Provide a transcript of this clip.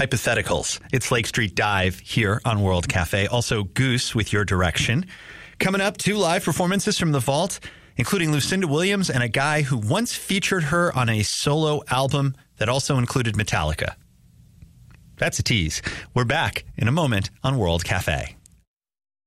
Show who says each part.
Speaker 1: hypotheticals. It's Lake Street Dive here on World Cafe. Also, Goose with Your Direction. Coming up, 2 live performances from The Vault, including Lucinda Williams and a guy who once featured her on a solo album that also included Metallica. That's a tease. We're back in a moment on World Cafe.